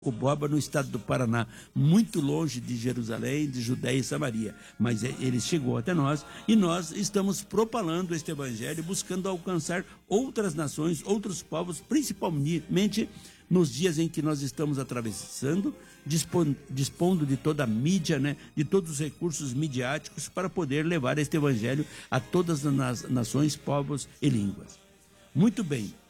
Boba, no estado do Paraná, muito longe de Jerusalém, de Judéia e Samaria, mas ele chegou até nós e nós estamos propalando este evangelho, buscando alcançar outras nações, outros povos, principalmente nos dias em que nós estamos atravessando, dispondo de toda a mídia, né, de todos os recursos midiáticos para poder levar este evangelho a todas as nações, povos e línguas. Muito bem.